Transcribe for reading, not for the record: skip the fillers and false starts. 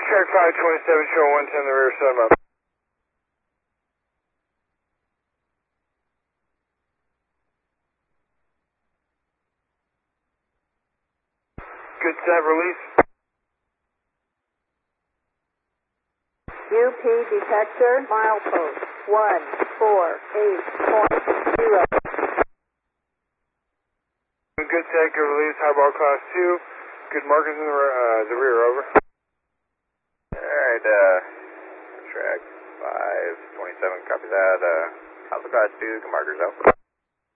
Track 527, show 110, the rear 7 up. Good set, release. UP detector, milepost 148.0. Good set, good release, highball class 2. Good markers in the rear, over. Alright, track 527, copy that. Alpha class 2, good markers out.